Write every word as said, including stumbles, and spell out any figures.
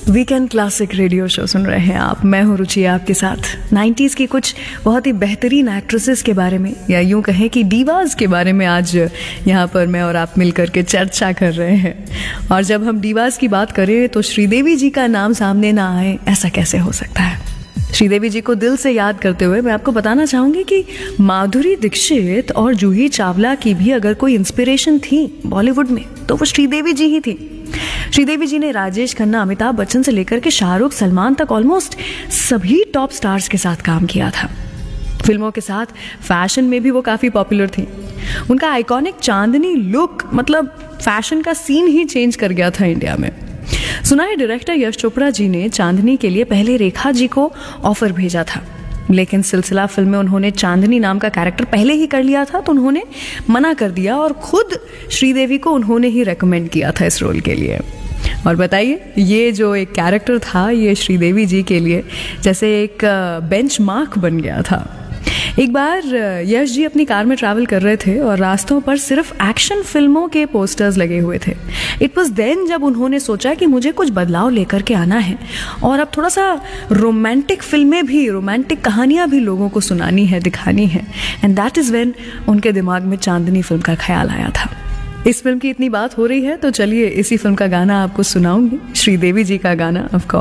Weekend classic radio show सुन रहे हैं आप। मैं हूं रुचि आपके साथ। नाइन्टीज़ की कुछ बहुत ही बेहतरीन एक्ट्रेसेस के बारे में, या यूं कहें कि डीवाज के बारे में आज यहाँ पर मैं और आप मिलकर के चर्चा कर रहे हैं। और जब हम डीवाज की बात करें तो श्रीदेवी जी का नाम सामने ना आए, ऐसा कैसे हो सकता है। श्रीदेवी जी को दिल से याद करते हुए मैं आपको बताना चाहूंगी कि माधुरी दीक्षित और जूही चावला की भी अगर कोई इंस्पिरेशन थी बॉलीवुड में तो वो श्रीदेवी जी ही थी। श्रीदेवी जी ने राजेश खन्ना, अमिताभ बच्चन से लेकर के शाहरुख, सलमान तक ऑलमोस्ट सभी टॉप स्टार्स के साथ काम किया था। फिल्मों के साथ फैशन में भी वो काफी पॉपुलर थी। उनका आइकॉनिक चांदनी लुक मतलब फैशन का सीन ही चेंज कर गया था इंडिया में। सुना है डायरेक्टर यश चोपड़ा जी ने चांदनी के लिए पहले रेखा जी को ऑफर भेजा था, लेकिन सिलसिला फिल्म में उन्होंने चांदनी नाम का कैरेक्टर पहले ही कर लिया था तो उन्होंने मना कर दिया और खुद श्रीदेवी को उन्होंने ही रेकमेंड किया था इस रोल के लिए। और बताइए, ये जो एक कैरेक्टर था ये श्रीदेवी जी के लिए जैसे एक बेंचमार्क बन गया था। एक बार यश जी अपनी कार में ट्रैवल कर रहे थे और रास्तों पर सिर्फ एक्शन फिल्मों के पोस्टर्स लगे हुए थे। इट वाज देन जब उन्होंने सोचा कि मुझे कुछ बदलाव लेकर के आना है और अब थोड़ा सा रोमांटिक फिल्में भी, रोमांटिक कहानियां भी लोगों को सुनानी है, दिखानी है। एंड दैट इज व्हेन उनके दिमाग में चांदनी फिल्म का ख्याल आया था। इस फिल्म की इतनी बात हो रही है तो चलिए इसी फिल्म का गाना आपको सुनाऊंगी, श्रीदेवी जी का गाना ऑफ कोर्स।